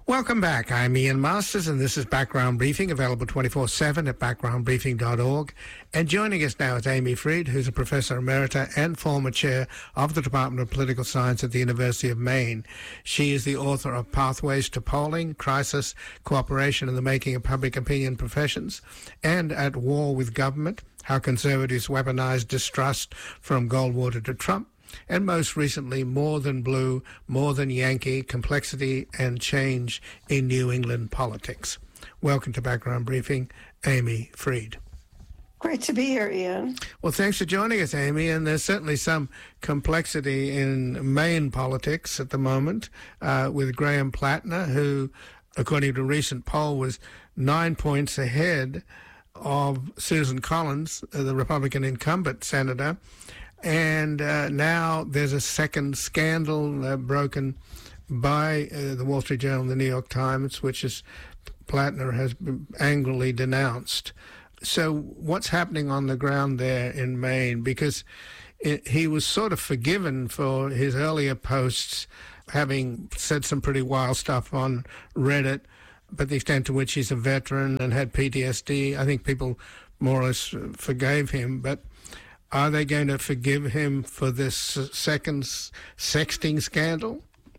Welcome back. I'm Ian Masters, and this is Background Briefing, available 24/7 at backgroundbriefing.org. And joining us now is Amy Fried, who's a professor emerita and former chair of the Department of Political Science at the University of Maine. She is the author of Pathways to Polling, Crisis, Cooperation and the Making of Public Opinion Professions, and At War with Government, How Conservatives Weaponized Distrust from Goldwater to Trump. And most recently, More Than Blue, More Than Yankee, Complexity and Change in New England Politics. Welcome to Background Briefing, Amy Fried. Great to be here, Ian. Well, thanks for joining us, Amy. And there's certainly some complexity in Maine politics at the moment with Graham Plattner, who, according to a recent poll, was 9 points ahead of Susan Collins, the Republican incumbent senator. And now there's a second scandal broken by the Wall Street Journal and the New York Times, which is Plattner has angrily denounced. So what's happening on the ground there in Maine? Because he was sort of forgiven for his earlier posts, having said some pretty wild stuff on Reddit, but the extent to which he's a veteran and had PTSD, I think people more or less forgave him. But are they going to forgive him for this second sexting scandal?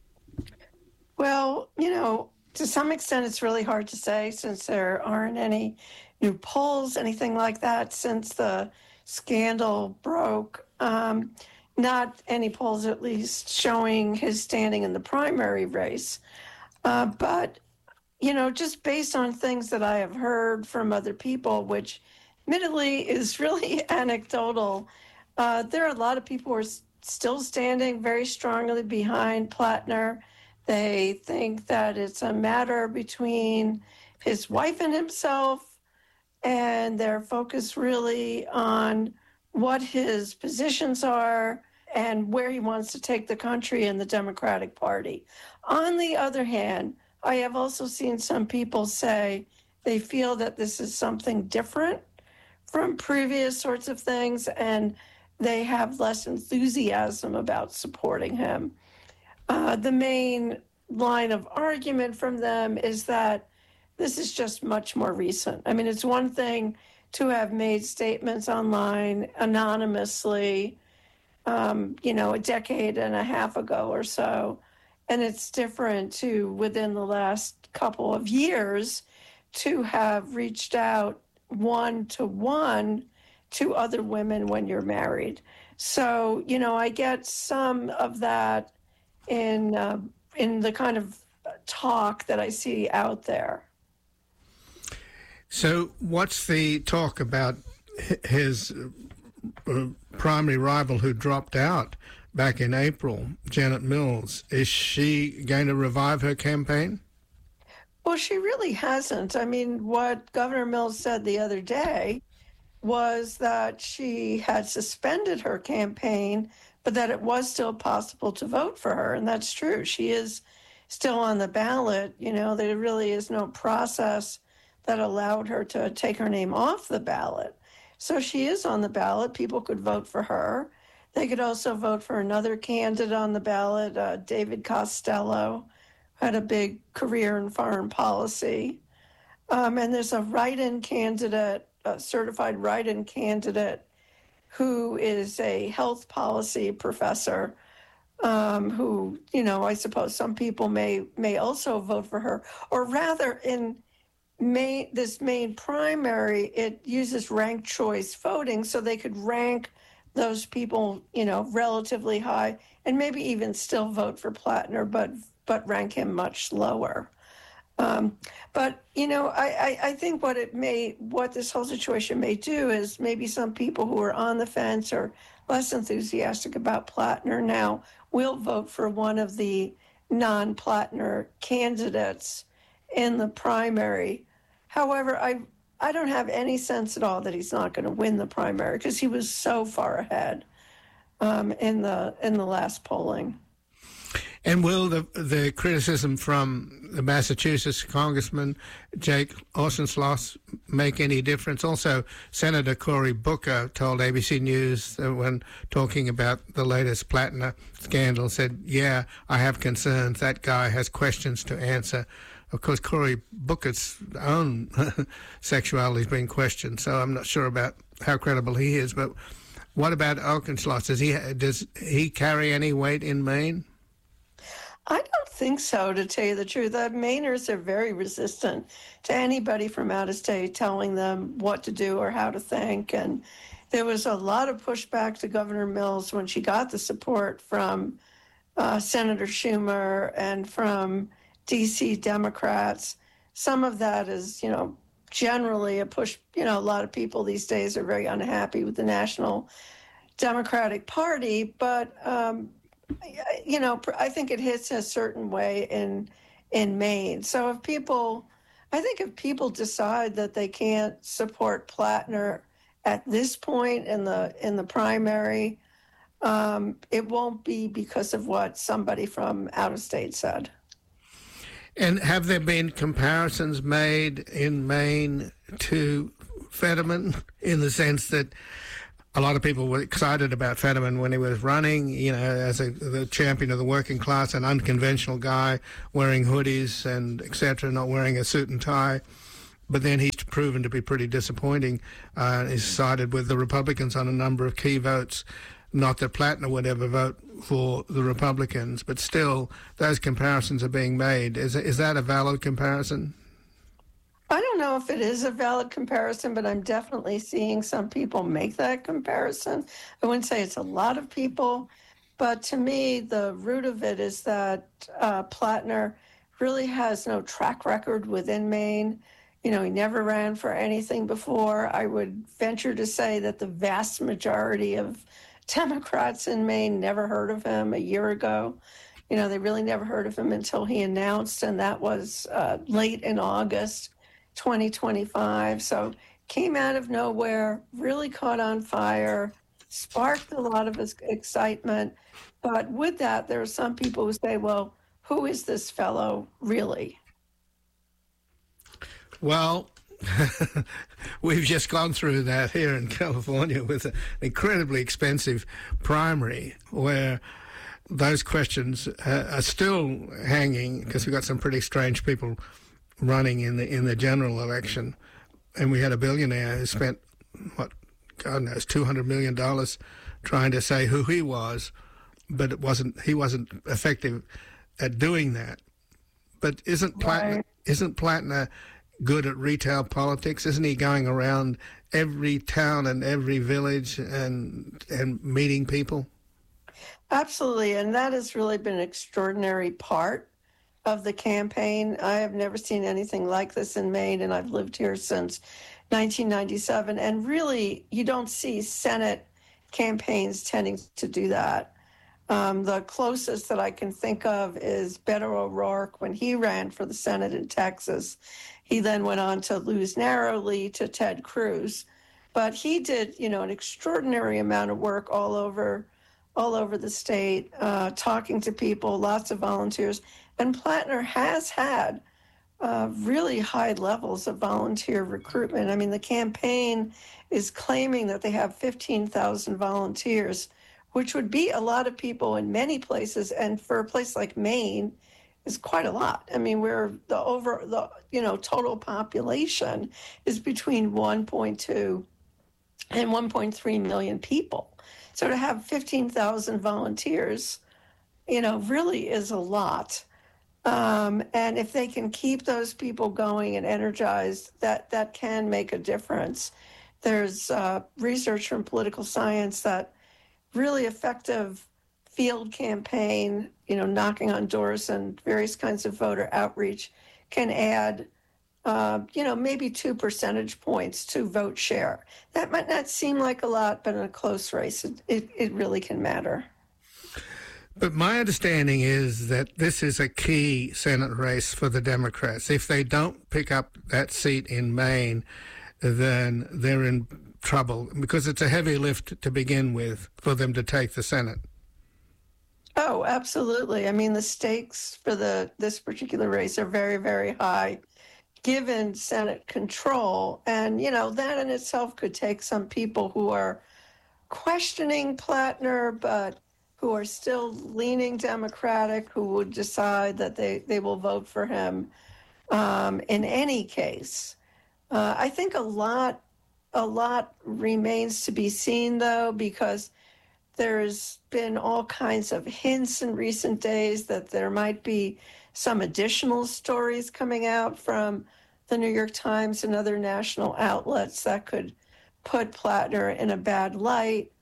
Well, to some extent, it's really hard to say since there aren't any new polls, anything like that, since the scandal broke. Not any polls, at least, showing his standing in the primary race. But, just based on things that I have heard from other people, which admittedly is really anecdotal, there are a lot of people who are still standing very strongly behind Plattner. They think that it's a matter between his wife and himself, and they're focused really on what his positions are and where he wants to take the country and the Democratic Party. On the other hand, I have also seen some people say they feel that this is something different from previous sorts of things, and they have less enthusiasm about supporting him. The main line of argument from them is that this is just much more recent. I mean, it's one thing to have made statements online anonymously, a decade and a half ago or so, and it's different to, within the last couple of years, to have reached out one-to-one to other women when you're married. So, I get some of that in the kind of talk that I see out there. So what's the talk about his primary rival who dropped out back in April, Janet Mills? Is she going to revive her campaign? Well, she really hasn't. I mean, what Governor Mills said the other day was that she had suspended her campaign, but that it was still possible to vote for her. And that's true. She is still on the ballot. There really is no process that allowed her to take her name off the ballot. So she is on the ballot. People could vote for her. They could also vote for another candidate on the ballot, David Costello, had a big career in foreign policy. And there's a write-in candidate, a certified write-in candidate, who is a health policy professor, who, I suppose some people may also vote for her. Or rather, in this Maine primary, it uses ranked choice voting, so they could rank those people, relatively high, and maybe even still vote for Plattner, but rank him much lower. But I think what this whole situation may do is maybe some people who are on the fence or less enthusiastic about Plattner now will vote for one of the non-Plattner candidates in the primary. However, I don't have any sense at all that he's not going to win the primary because he was so far ahead in the last polling. And will the criticism from the Massachusetts Congressman Jake Orsensloss make any difference? Also, Senator Cory Booker told ABC News when talking about the latest Plattner scandal, said, yeah, I have concerns. That guy has questions to answer. Of course, Cory Booker's own sexuality has been questioned, so I'm not sure about how credible he is. But what about Orsensloss? Does he carry any weight in Maine? I don't think so, to tell you the truth. The Mainers are very resistant to anybody from out of state telling them what to do or how to think. And there was a lot of pushback to Governor Mills when she got the support from Senator Schumer and from D.C. Democrats. Some of that is, generally a push. A lot of people these days are very unhappy with the National Democratic Party, but I think it hits a certain way in Maine. So if people decide that they can't support Plattner at this point in the primary, it won't be because of what somebody from out of state said. And have there been comparisons made in Maine to Fetterman, in the sense that a lot of people were excited about Fetterman when he was running, as the champion of the working class, an unconventional guy, wearing hoodies and etc., not wearing a suit and tie. But then he's proven to be pretty disappointing. He's sided with the Republicans on a number of key votes. Not that Plattner would ever vote for the Republicans, but still, those comparisons are being made. Is that a valid comparison? I don't know if it is a valid comparison, but I'm definitely seeing some people make that comparison. I wouldn't say it's a lot of people, but to me, the root of it is that Plattner really has no track record within Maine. He never ran for anything before. I would venture to say that the vast majority of Democrats in Maine never heard of him a year ago. They really never heard of him until he announced, and that was late in August 2025. So came out of nowhere, really caught on fire, sparked a lot of excitement. But with that, there are some people who say, well, who is this fellow really? Well, we've just gone through that here in California with an incredibly expensive primary where those questions are still hanging because we've got some pretty strange people running in the general election. And we had a billionaire who spent, God knows, $200 million trying to say who he was, but he wasn't effective at doing that. But isn't Plattner good at retail politics? Isn't he going around every town and every village and meeting people? Absolutely, and that has really been an extraordinary part of the campaign. I have never seen anything like this in Maine, and I've lived here since 1997. And really, you don't see Senate campaigns tending to do that. The closest that I can think of is Beto O'Rourke when he ran for the Senate in Texas. He then went on to lose narrowly to Ted Cruz. But he did, an extraordinary amount of work all over the state, talking to people, lots of volunteers. And Plattner has had really high levels of volunteer recruitment. I mean, the campaign is claiming that they have 15,000 volunteers, which would be a lot of people in many places. And for a place like Maine, is quite a lot. I mean, where the total population is between 1.2 and 1.3 million people. So to have 15,000 volunteers, really is a lot. And if they can keep those people going and energized, that can make a difference. There's research from political science that really effective field campaign, knocking on doors and various kinds of voter outreach can add, maybe 2 percentage points to vote share. That might not seem like a lot, but in a close race, it really can matter. But my understanding is that this is a key Senate race for the Democrats. If they don't pick up that seat in Maine, then they're in trouble because it's a heavy lift to begin with for them to take the Senate. Oh, absolutely. I mean, the stakes for this particular race are very, very high, given Senate control. And, that in itself could take some people who are questioning Plattner, but who are still leaning Democratic, who would decide that they will vote for him in any case. I think a lot remains to be seen, though, because there's been all kinds of hints in recent days that there might be some additional stories coming out from the New York Times and other national outlets that could put Plattner in a bad light.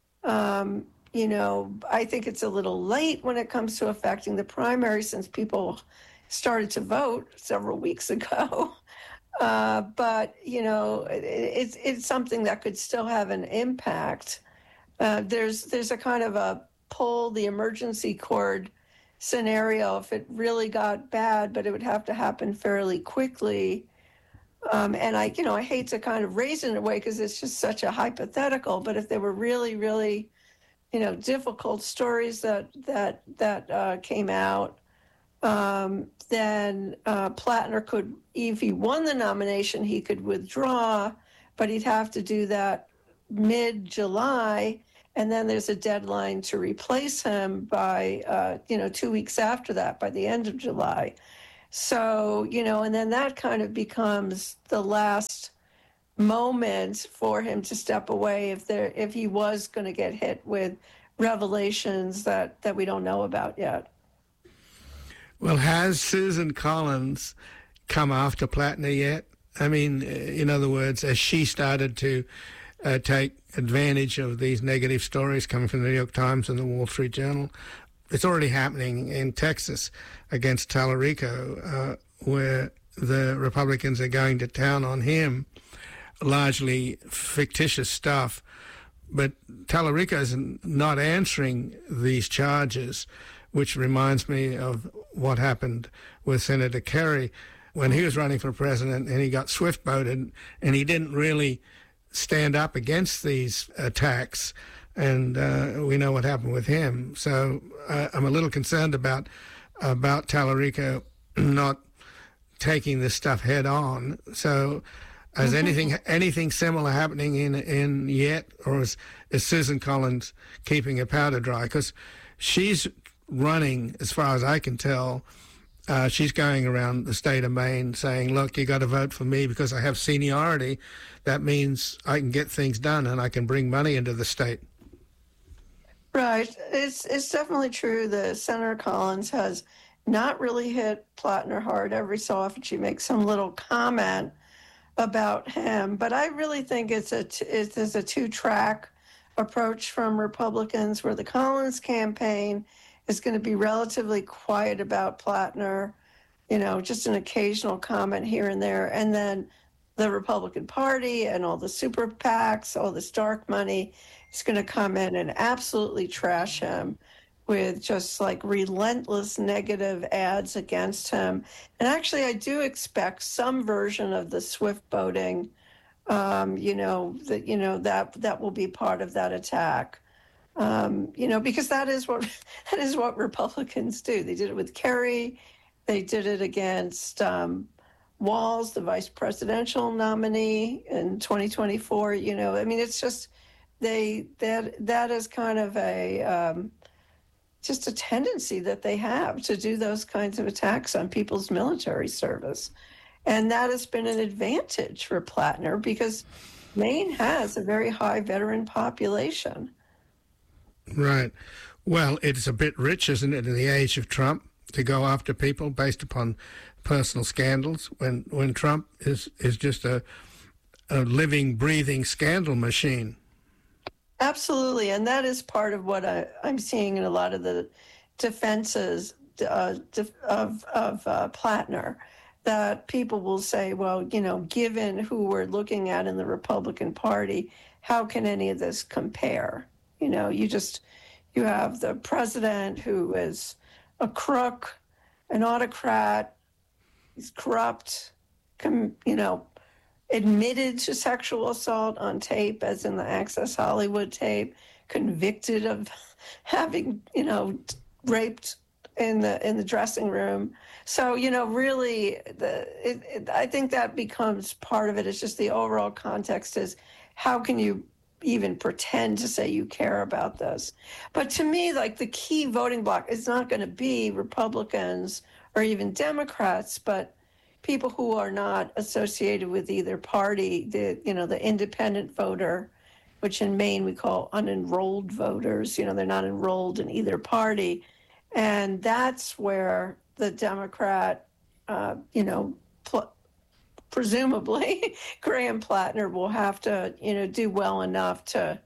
I think it's a little late when it comes to affecting the primary since people started to vote several weeks ago. But it's something that could still have an impact. There's a kind of a pull the emergency cord scenario if it really got bad, but it would have to happen fairly quickly. And I hate to kind of raise it in a way because it's just such a hypothetical. But if there were really, really, difficult stories that came out, then Plattner could, if he won the nomination, he could withdraw, but he'd have to do that mid-July, and then there's a deadline to replace him by 2 weeks after that, by the end of July. So, and then that kind of becomes the last moment for him to step away if he was going to get hit with revelations that we don't know about yet. Well, has Susan Collins come after Plattner yet? I mean, in other words, has she started to take advantage of these negative stories coming from the New York Times and the Wall Street Journal? It's already happening in Texas against Tallarico, where the Republicans are going to town on him, largely fictitious stuff. But Tallarico's not answering these charges, which reminds me of what happened with Senator Kerry when he was running for president and he got swift voted, and he didn't really stand up against these attacks. And we know what happened with him. So I'm a little concerned about Tallarico not taking this stuff head on. So is anything similar happening in yet, or is Susan Collins keeping her powder dry? Because she's running, as far as I can tell, she's going around the state of Maine saying, look, you got to vote for me because I have seniority. That means I can get things done and I can bring money into the state. Right. It's definitely true that Senator Collins has not really hit Plattner hard. Every so often she makes some little comment about him. But I really think it's a two-track approach from Republicans, where the Collins campaign is going to be relatively quiet about Plattner, just an occasional comment here and there. And then the Republican Party and all the super PACs, all this dark money, is going to come in and absolutely trash him with just like relentless negative ads against him. And actually, I do expect some version of the swift voting, that will be part of that attack. Because that is what Republicans do. They did it with Kerry. They did it against Walz, the vice presidential nominee in 2024. It's just that is kind of just a tendency that they have to do those kinds of attacks on people's military service. And that has been an advantage for Plattner because Maine has a very high veteran population. Right. Well, it's a bit rich, isn't it, in the age of Trump, to go after people based upon personal scandals when Trump is just a living, breathing scandal machine. Absolutely, and that is part of what I'm seeing in a lot of the defenses of Plattner, that people will say, well, given who we're looking at in the Republican Party, how can any of this compare? You have the president who is a crook, an autocrat, he's corrupt, admitted to sexual assault on tape, as in the Access Hollywood tape, convicted of having, raped in the dressing room. So, really, I think that becomes part of it. It's just the overall context is how can you even pretend to say you care about this? But to me, like, the key voting bloc is not going to be Republicans or even Democrats, but people who are not associated with either party, the independent voter, which in Maine we call unenrolled voters. They're not enrolled in either party. And that's where the Democrat, presumably Graham Plattner will have to, do well enough to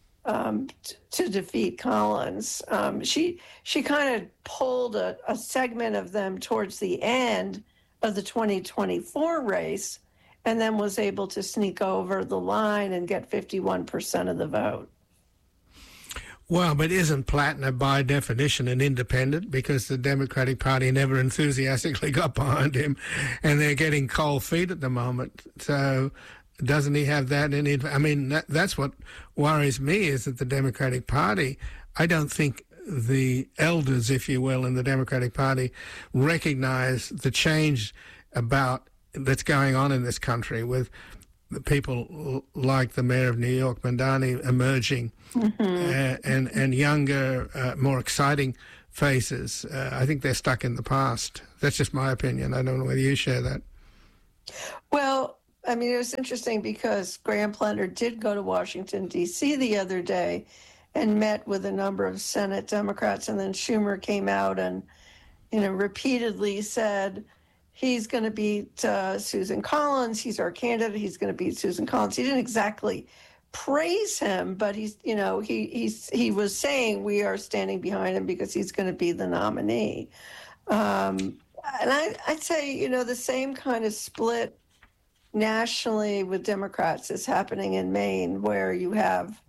defeat Collins. She kind of pulled a segment of them towards the end of the 2024 race, and then was able to sneak over the line and get 51% of the vote. Well, but isn't Plattner by definition an independent, because the Democratic Party never enthusiastically got behind him, and they're getting cold feet at the moment? So doesn't he have that in it? I mean, that's what worries me, is that the Democratic Party, I don't think the elders, if you will, in the Democratic Party recognize the change that's going on in this country, with people like the mayor of New York, Mamdani, emerging, and younger, more exciting faces. I think they're stuck in the past. That's just my opinion. I don't know whether you share that. Well, I mean, it was interesting because Graham Plattner did go to Washington, D.C. the other day and met with a number of Senate Democrats, and then Schumer came out and, repeatedly said, he's going to beat Susan Collins. He's our candidate. He's going to beat Susan Collins. He didn't exactly praise him, but he was saying we are standing behind him because he's going to be the nominee. And I'd say, the same kind of split nationally with Democrats is happening in Maine, where you have,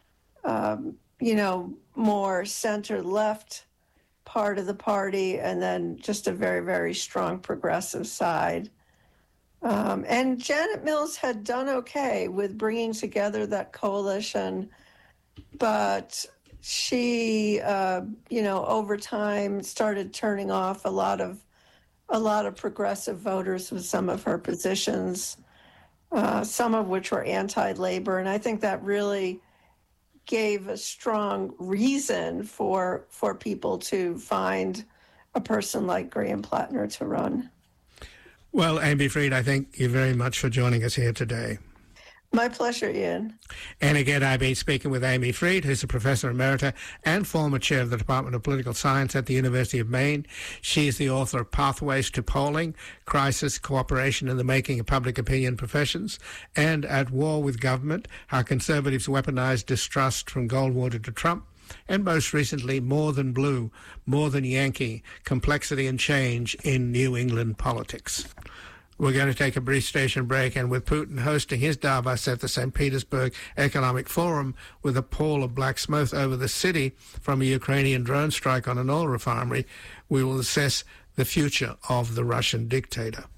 more center-left part of the party, and then just a very, very strong progressive side. And Janet Mills had done okay with bringing together that coalition, but she, over time started turning off a lot of progressive voters with some of her positions, some of which were anti-labor, and I think that really gave a strong reason for people to find a person like Graham Plattner to run. Well, Amy Fried, I thank you very much for joining us here today. My pleasure, Ian. And again, I've been speaking with Amy Fried, who's a professor emerita and former chair of the Department of Political Science at the University of Maine. She is the author of Pathways to Polling, Crisis, Cooperation in the Making of Public Opinion Professions, and At War with Government, How Conservatives Weaponize Distrust from Goldwater to Trump, and most recently, More Than Blue, More Than Yankee, Complexity and Change in New England Politics. We're going to take a brief station break, and with Putin hosting his Davos at the St. Petersburg Economic Forum with a pall of black smoke over the city from a Ukrainian drone strike on an oil refinery, we will assess the future of the Russian dictator.